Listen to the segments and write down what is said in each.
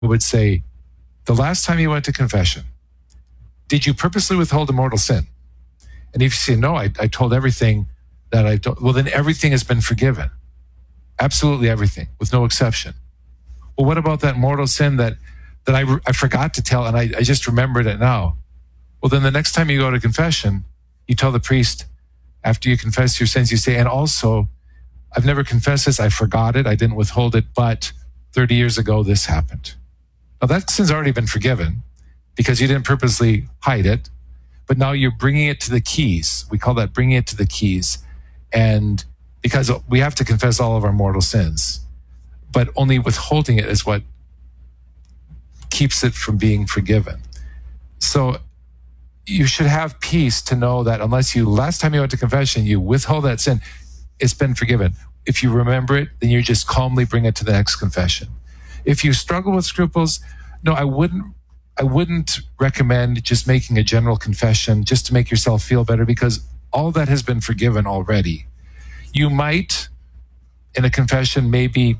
would say, the last time you went to confession, did you purposely withhold a mortal sin? And if you say, no, I told everything that I told, well, then everything has been forgiven. Absolutely everything, with no exception. Well, what about that mortal sin that I forgot to tell and I just remembered it now? Well, then the next time you go to confession, you tell the priest, after you confess your sins, you say, and also, I've never confessed this, I forgot it, I didn't withhold it, but 30 years ago, this happened. Now that sin's already been forgiven because you didn't purposely hide it, but now you're bringing it to the keys. We call that bringing it to the keys. And because we have to confess all of our mortal sins, but only withholding it is what keeps it from being forgiven. So you should have peace to know that unless last time you went to confession, you withhold that sin, it's been forgiven. If you remember it, then you just calmly bring it to the next confession. If you struggle with scruples, no, I wouldn't recommend just making a general confession just to make yourself feel better, because all that has been forgiven already. You might, in a confession, maybe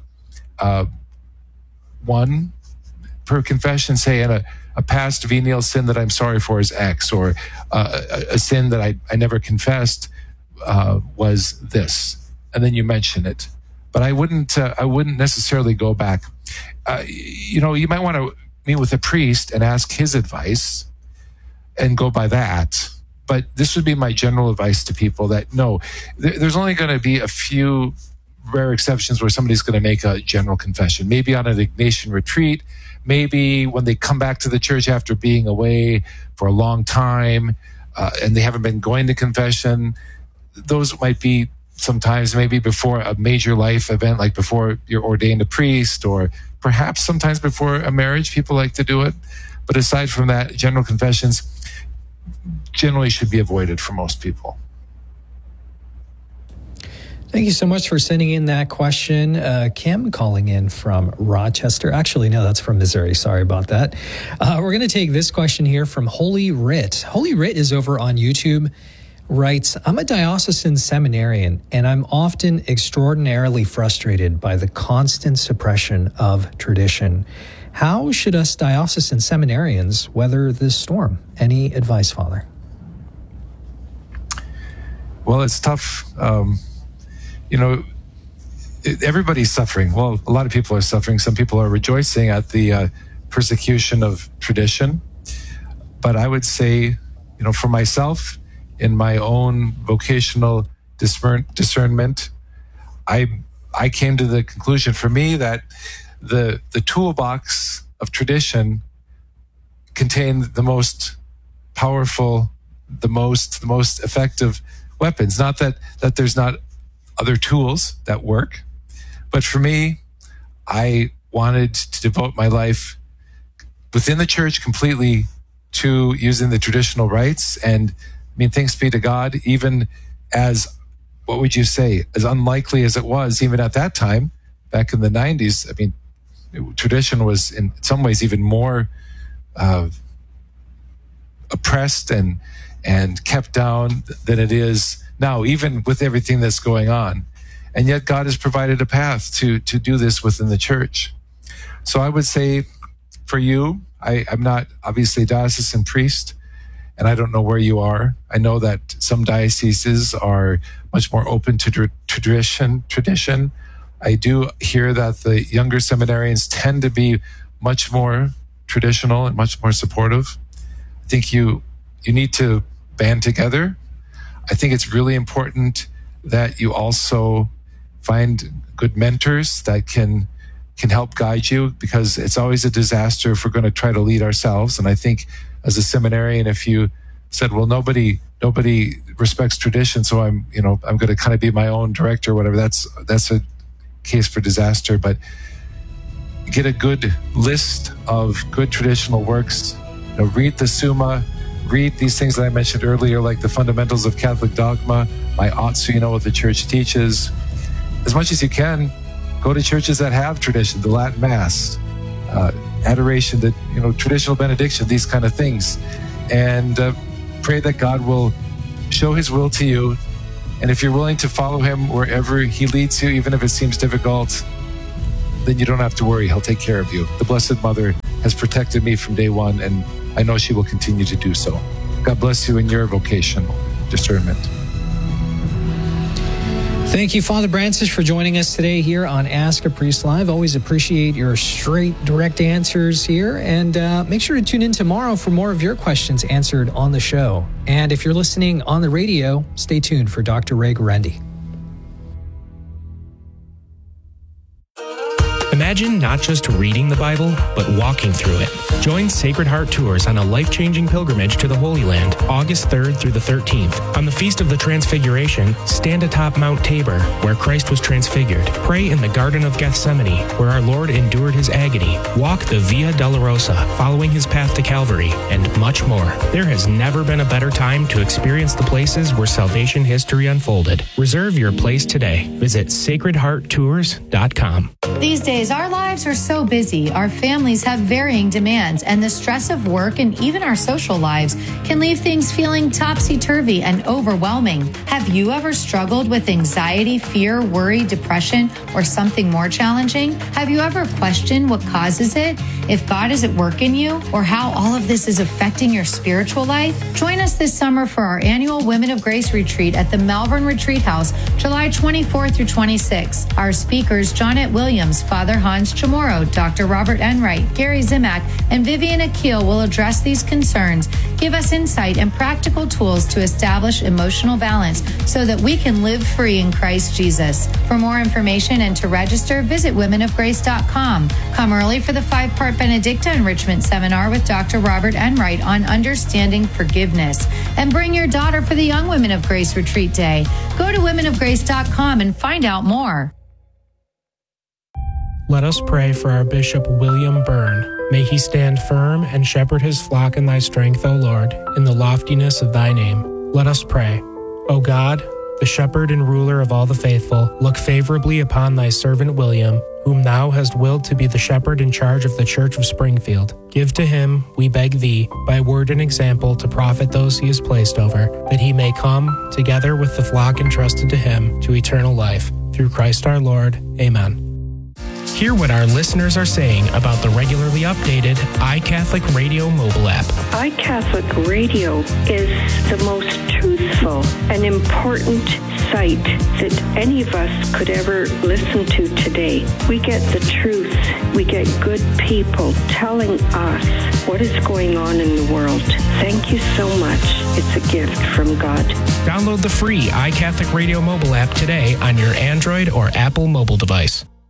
one per confession, say in a past venial sin that I'm sorry for is X, or a sin that I never confessed was this, and then you mention it. But I wouldn't necessarily go back. You might want to meet with a priest and ask his advice and go by that. But this would be my general advice to people, that no, there's only going to be a few rare exceptions where somebody's going to make a general confession. Maybe on an Ignatian retreat, maybe when they come back to the church after being away for a long time and they haven't been going to confession. Those might be sometimes maybe before a major life event, like before you're ordained a priest, or perhaps sometimes before a marriage, people like to do it. But aside from that, general confessions generally should be avoided for most people. Thank you so much for sending in that question. Kim calling in from Rochester. Actually, no, that's from Missouri. Sorry about that. We're going to take this question here from Holy Writ. Holy Writ is over on YouTube. Writes, I'm a diocesan seminarian, and I'm often extraordinarily frustrated by the constant suppression of tradition. How should us diocesan seminarians weather this storm? Any advice, Father? Well, it's tough. Everybody's suffering. Well, a lot of people are suffering. Some people are rejoicing at the persecution of tradition. But I would say, for myself, in my own vocational discernment, I came to the conclusion for me that the toolbox of tradition contained the most powerful, the most effective weapons. Not that there's not other tools that work, but for me, I wanted to devote my life within the church completely to using the traditional rites. And thanks be to God, even as, what would you say, as unlikely as it was, even at that time, back in the 90s, tradition was in some ways even more oppressed and kept down than it is now, even with everything that's going on. And yet God has provided a path to do this within the church. So I would say for you, I'm not obviously a diocesan priest, and I don't know where you are. I know that some dioceses are much more open to tradition. I do hear that the younger seminarians tend to be much more traditional and much more supportive. I think you need to band together. I think it's really important that you also find good mentors that can help guide you, because it's always a disaster if we're going to try to lead ourselves. And I think as a seminarian, if you said, well, nobody respects tradition, so I'm going to kind of be my own director or whatever, that's a case for disaster. But get a good list of good traditional works, read the Summa, read these things that I mentioned earlier, like the fundamentals of Catholic dogma, my ought, so you know what the church teaches. As much as you can, go to churches that have tradition, the Latin Mass, adoration, the traditional benediction, these kind of things, and pray that God will show His will to you. And if you're willing to follow Him wherever He leads you, even if it seems difficult, then you don't have to worry. He'll take care of you. The Blessed Mother has protected me from day one, and I know she will continue to do so. God bless you in your vocation, discernment. Thank you, Father Brancis, for joining us today here on Ask a Priest Live. Always appreciate your straight, direct answers here. And make sure to tune in tomorrow for more of your questions answered on the show. And if you're listening on the radio, stay tuned for Dr. Ray Guarendi. Imagine not just reading the Bible, but walking through it. Join Sacred Heart Tours on a life-changing pilgrimage to the Holy Land, August 3rd through the 13th. On the Feast of the Transfiguration, stand atop Mount Tabor, where Christ was transfigured. Pray in the Garden of Gethsemane, where our Lord endured his agony. Walk the Via Dolorosa, following his path to Calvary, and much more. There has never been a better time to experience the places where salvation history unfolded. Reserve your place today. Visit sacredhearttours.com. These days, our lives are so busy, our families have varying demands, and the stress of work and even our social lives can leave things feeling topsy-turvy and overwhelming. Have you ever struggled with anxiety, fear, worry, depression, or something more challenging? Have you ever questioned what causes it, if God is at work in you, or how all of this is affecting your spiritual life? Join us this summer for our annual Women of Grace Retreat at the Malvern Retreat House, July 24 through 26. Our speakers, Johnette Williams, Father Hans Chamorro, Dr. Robert Enright, Gary Zimak, and Vivian Akil will address these concerns, give us insight and practical tools to establish emotional balance so that we can live free in Christ Jesus. For more information and to register, visit womenofgrace.com. Come early for the 5-part Benedicta Enrichment Seminar with Dr. Robert Enright on understanding forgiveness. And bring your daughter for the Young Women of Grace Retreat Day. Go to womenofgrace.com and find out more. Let us pray for our Bishop William Byrne. May he stand firm and shepherd his flock in thy strength, O Lord, in the loftiness of thy name. Let us pray. O God, the shepherd and ruler of all the faithful, look favorably upon thy servant William, whom thou hast willed to be the shepherd in charge of the Church of Springfield. Give to him, we beg thee, by word and example to profit those he has placed over, that he may come, together with the flock entrusted to him, to eternal life. Through Christ our Lord. Amen. Hear what our listeners are saying about the regularly updated iCatholic Radio mobile app. iCatholic Radio is the most truthful and important site that any of us could ever listen to today. We get the truth. We get good people telling us what is going on in the world. Thank you so much. It's a gift from God. Download the free iCatholic Radio mobile app today on your Android or Apple mobile device.